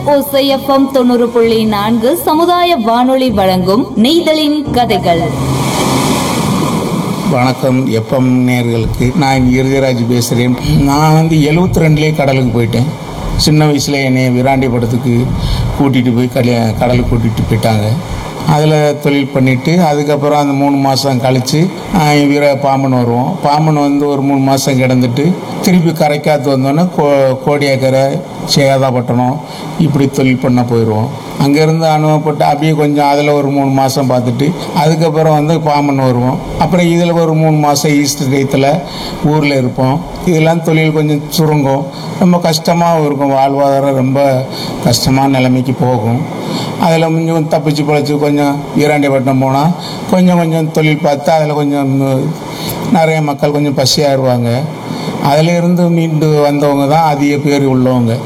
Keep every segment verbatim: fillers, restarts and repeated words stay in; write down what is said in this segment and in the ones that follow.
ஓசை எஃப்எம் தொண்ணூறு புள்ளி நான்கு சமுதாய வானொலி வழங்கும் நெய்தலின் கதைகள். வணக்கம் எஃப்எம் நேயர்களுக்கு. நான் இறுதிராஜ் பேசுகிறேன். நான் வந்து எழுபத்தி ரெண்டுலேயே கடலுக்கு போயிட்டேன். சின்ன வயசில் என்னை விராண்டி படத்துக்கு கூட்டிகிட்டு போய் கடல கடலுக்கு கூட்டிகிட்டு போயிட்டாங்க. அதில் தொழில் பண்ணிவிட்டு அதுக்கப்புறம் அந்த மூணு மாதம் கழித்து வீர பாம்பன் வருவோம். பாம்பன் வந்து ஒரு மூணு மாதம் கிடந்துட்டு திருப்பி கரைக்காத்து வந்தோன்னே கோ கோடியாக்கரை சேதாப்பட்டினம் இப்படி தொழில் பண்ண போயிடுவோம். அங்கேருந்து அனுபவப்பட்டு அப்படியே கொஞ்சம் அதில் ஒரு மூணு மாதம் பார்த்துட்டு அதுக்கப்புறம் வந்து பாம்பன் வருவோம். அப்புறம் இதில் ஒரு மூணு மாதம் ஈஸ்ட் டயத்தில் ஊரில் இருப்போம். இதெல்லாம் தொழில் கொஞ்சம் சுருங்கும், ரொம்ப கஷ்டமாகவும் இருக்கும். வாழ்வாதாரம் ரொம்ப கஷ்டமான நிலைமைக்கு போகும். அதில் கொஞ்சம் தப்பிச்சு பழச்சி கொஞ்சம் வீராண்டிப்பட்டினம் போனால் கொஞ்சம் கொஞ்சம் தொழில் பார்த்து அதில் கொஞ்சம் நிறைய மக்கள் கொஞ்சம் பசியாகிடுவாங்க. அதிலிருந்து மீண்டு வந்தவங்க தான் அதிக பேர் உள்ளவங்க.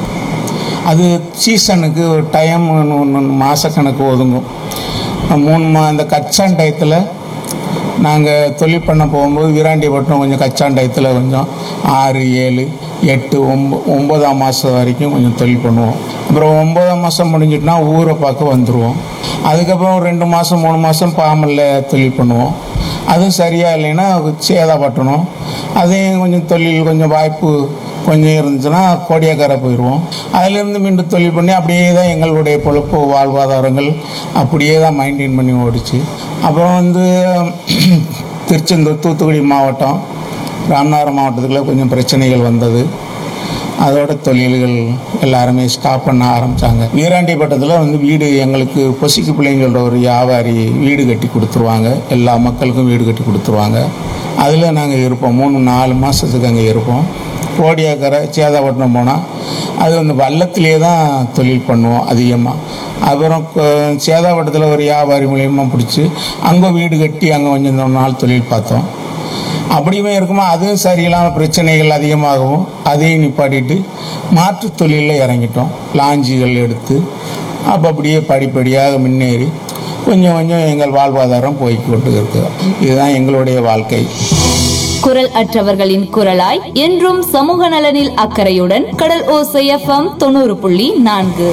அது சீசனுக்கு ஒரு டைம் ஒன்று மாதக்கணக்கு ஒதுங்கும். மூணு மா அந்த கச்சான் டயத்தில் நாங்கள் தொழில் பண்ண போகும்போது வீராண்டிப்பட்டினம் கொஞ்சம் கச்சான் டயத்தில் கொஞ்சம் ஆறு ஏழு எட்டு ஒம்ப ஒம்பதாம் மாதம் வரைக்கும் கொஞ்சம் தொழில் பண்ணுவோம். அப்புறம் ஒம்பதாம் மாதம் முடிஞ்சிட்டுனா ஊரை பார்க்க வந்துடுவோம். அதுக்கப்புறம் ரெண்டு மாதம் மூணு மாதம் பாம்பனில் தொழில் பண்ணுவோம். அதுவும் சரியாக இல்லைன்னா சேதாப்பட்டணும். அதையும் கொஞ்சம் தொழில் கொஞ்சம் வாய்ப்பு கொஞ்சம் இருந்துச்சுன்னா கோடியாக்கரை போயிடுவோம். அதிலேருந்து மீண்டும் தொழில் பண்ணி அப்படியே தான் எங்களுடைய பொழப்பு வாழ்வாதாரங்கள் அப்படியே தான் மெயின்டைன் பண்ணி ஓடிச்சு. அப்புறம் வந்து திருச்செந்தூர் தூத்துக்குடி மாவட்டம் ராமநாதபுரம் மாவட்டத்துக்குள்ள கொஞ்சம் பிரச்சனைகள் வந்தது. அதோட தொழில்கள் எல்லாருமே ஸ்டாப் பண்ண ஆரம்பித்தாங்க. வீராண்டிப்பட்டத்தில் வந்து வீடு எங்களுக்கு பொசிக்கு பிள்ளைங்களோட ஒரு வியாபாரி வீடு கட்டி கொடுத்துருவாங்க. எல்லா மக்களுக்கும் வீடு கட்டி கொடுத்துருவாங்க. அதில் நாங்கள் இருப்போம். மூணு நாலு மாதத்துக்கு அங்கே இருப்போம். கோடியாக்கரை சேதாப்பட்டினம் போனால் அது வந்து வள்ளத்திலே தான் தொழில் பண்ணுவோம் அதிகமாக. அப்புறம் சேதாப்பட்டத்தில் ஒரு வியாபாரி மூலியமாக பிடிச்சி அங்கே வீடு கட்டி அங்கே கொஞ்சம் நாள் தொழில் பார்த்தோம். அப்படியுமே இருக்குமா அதுவும் சரியில்லாமல் பிரச்சனைகள் அதிகமாகவும் அதையும் நிப்பாட்டிட்டு மாற்று தொழிலில் இறங்கிட்டோம். லாஞ்சிகள் எடுத்து அப்போ அப்படியே படிப்படியாக முன்னேறி கொஞ்சம் கொஞ்சம் எங்கள் வாழ்வாதாரம் போய்கொண்டு இருக்கு. இதுதான் எங்களுடைய வாழ்க்கை. குரல் அற்றவர்களின் குரலாய் என்றும் சமூக நலனில் அக்கறையுடன் கடல் ஓசை எஃப்எம் தொண்ணூறு புள்ளி நான்கு.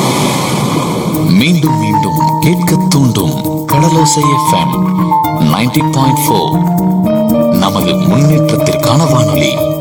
மீண்டும் மீண்டும் கேட்க தூண்டும் கடலோசை எஃப்எம் தொண்ணூறு புள்ளி நான்கு. நமது முன்னேற்றத்திற்கான வானொலி.